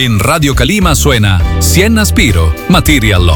En Radio Calima suena Sienna Spiro, Material Love.